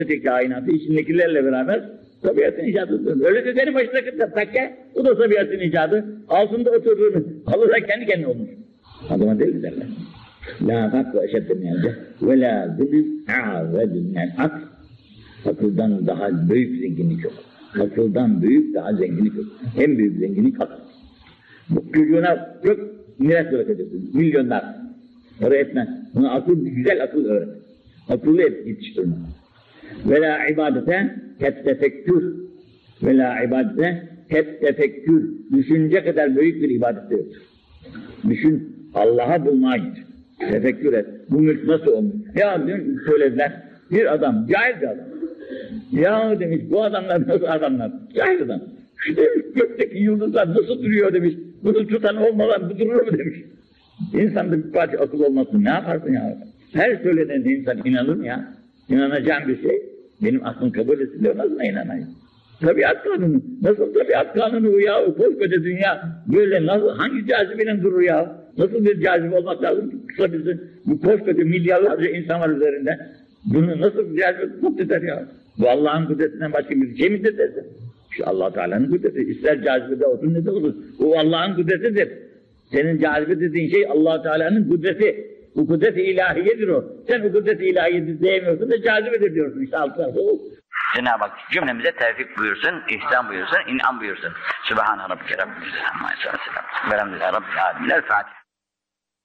kainatı içindekilerle beraber tabiatın icadıdır. Öyle de senin başındaki takke, bu da tabiatın icadı. Altında oturduğunu, halı da kendi kendine olmuş. Adama deli derler. La fakru eşedde minel ve la zulüm a'vedu minel akl. Akıldan daha büyük zenginlik yok. Akıldan büyük daha zenginlik yok. En büyük zenginlik akıl. Bu çocuğuna çok miras bırakacaksın. Milyonlar. Para etmez. Buna akıl, güzel akıl öğret. Akıllı yetiştirme. Ve la ibadete ket tefekkür. Ve la ibadete ket tefekkür. Düşünce kadar büyük bir ibadet yoktur. Düşün, Allah'a bulmaya git. Tefekkür et. Bu mülk nasıl olmuş? Ya dün söylediler, bir adam, cahil bir adam. Ya demiş, bu adamlar nasıl adamlar? Cahil adam. Şu demiş, gökteki yıldızlar nasıl duruyor demiş. Bunu tutan olmadan bu durur mu demiş. İnsanda bir parça akıl olmasın, ne yaparsın ya? Her söylenen insan inanır mı ya? İnanacağım bir şey, benim aklım kabul etsin, nasıl inanayım? Tabiat kanunu, nasıl tabiat kanunu ya? Koskoca dünya böyle nasıl, hangi cazibeyle durur ya? Nasıl bir cazibe olmak lazım? Kısabilsin, bu koskoca milyarlarca insan var üzerinde. Bunu nasıl bir cazibe tutmak eder ya? Bu Allah'ın kudretinden başka bir şey mi dersin? Şu Allah Teala'nın kudreti, ister cazibede olsun ne de olur. O Allah'ın kudretidir. Senin cazibe dediğin şey Allah Teala'nın kudreti. Bu kudret-i ilahiyedir o. Sen bu kudret-i ilahiyedir diyemiyorsun da cazibedir diyorsun. İşte alt tarafı o. Cenab-ı Hak cümlemize tevfik buyursun, ihsan buyursun, inan buyursun. Sübhane Rabbike Rabbil İzzeti Amma Yasifun. Velhamdülillahi Rabbil Alemin. El Fatiha.